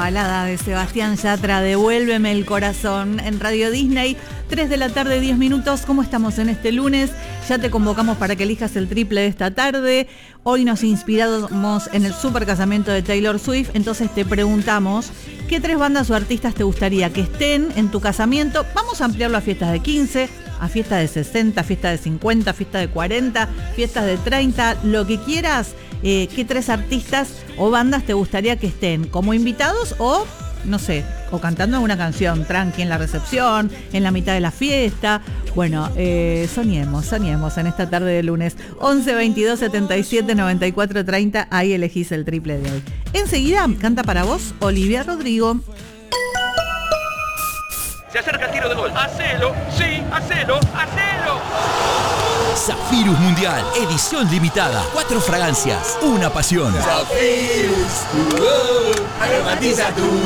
balada de Sebastián Yatra, Devuélveme el corazón, en Radio Disney, 3 de la tarde, 10 minutos. ¿Cómo estamos en este lunes? Ya te convocamos para que elijas el triple de esta tarde. Hoy nos inspiramos en el super casamiento de Taylor Swift, entonces te preguntamos, ¿qué 3 bandas o artistas te gustaría que estén en tu casamiento? Vamos a ampliarlo a fiestas de 15, a fiestas de 60, fiestas de 50, fiestas de 40, fiestas de 30, lo que quieras. ¿Qué 3 artistas o bandas te gustaría que estén como invitados o, no sé, o cantando alguna canción tranqui en la recepción, en la mitad de la fiesta? Bueno, soñemos en esta tarde de lunes. 11 22 77 94 30, ahí elegís el triple de hoy. Enseguida canta para vos Olivia Rodrigo. Se acerca el tiro de gol. ¡Hacelo! ¡Sí! ¡Hacelo! ¡Hacelo! Zafirus Mundial, edición limitada. 4 fragancias, una pasión. Zafirus, aromatiza tu